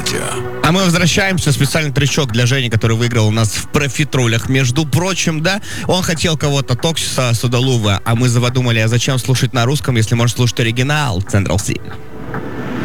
Радио. А мы возвращаемся. Специальный тречок для Жени, который выиграл у нас в профитролях. Между прочим, да, он хотел кого-то Токсиса Судолува, а мы задумали, а зачем слушать на русском, если можно слушать оригинал Central C.